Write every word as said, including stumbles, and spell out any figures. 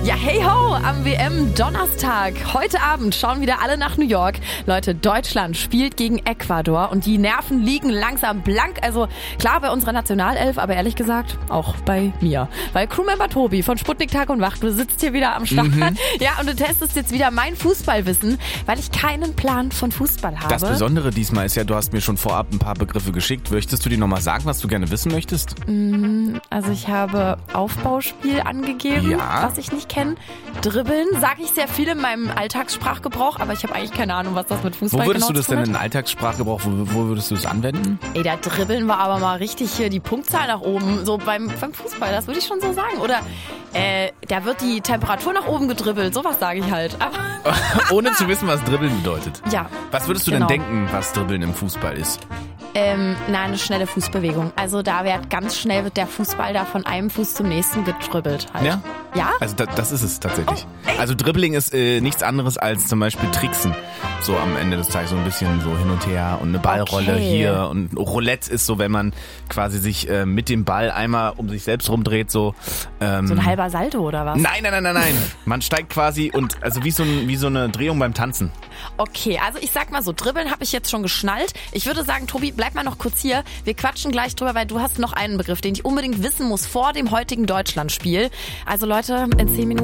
Ja, hey ho, am W M-Donnerstag. Heute Abend schauen wieder alle nach New York. Leute, Deutschland spielt gegen Ecuador und die Nerven liegen langsam blank. Also klar bei unserer Nationalelf, aber ehrlich gesagt auch bei mir. Weil Crewmember Tobi von Sputnik Tag und Nacht, du sitzt hier wieder am Start. Mhm. Ja, und du testest jetzt wieder mein Fußballwissen, weil ich keinen Plan von Fußball habe. Das Besondere diesmal ist ja, du hast mir schon vorab ein paar Begriffe geschickt. Möchtest du dir nochmal sagen, was du gerne wissen möchtest? Also ich habe Aufbauspiel angegeben, ja. was ich nicht kenne. Dribbeln sage ich sehr viel in meinem Alltagssprachgebrauch, aber ich habe eigentlich keine Ahnung, was das mit Fußball Wo würdest genau du das zu tun denn hat. in Alltagssprachgebrauch, wo, wo würdest du das anwenden? Ey, da Dribbeln war aber mal richtig hier die Punktzahl nach oben, so beim, beim Fußball, das würde ich schon so sagen. Oder äh, da wird die Temperatur nach oben gedribbelt, sowas sage ich halt. Aber ohne zu wissen, was Dribbeln bedeutet. Ja. Was würdest du genau. denn denken, was Dribbeln im Fußball ist? Ähm, na, eine schnelle Fußbewegung. Also da wird ganz schnell wird der Fußball da von einem Fuß zum nächsten gedribbelt halt. Ja? Ja? Also da, das ist es tatsächlich. Oh, also Dribbling ist äh, nichts anderes als zum Beispiel Tricksen. So am Ende des Tages so ein bisschen so hin und her und eine Ballrolle Okay. hier. Und Roulette ist so, wenn man quasi sich äh, mit dem Ball einmal um sich selbst rumdreht. So, ähm, So ein halber Salto oder was? Nein, nein, nein, nein, nein. Man steigt quasi und also wie so, ein, wie so eine Drehung beim Tanzen. Okay, also ich sag mal so, Dribbeln habe ich jetzt schon geschnallt. Ich würde sagen, Tobi, bleib mal noch kurz hier. Wir quatschen gleich drüber, weil du hast noch einen Begriff, den ich unbedingt wissen muss vor dem heutigen Deutschlandspiel. Also Leute, in zehn Minuten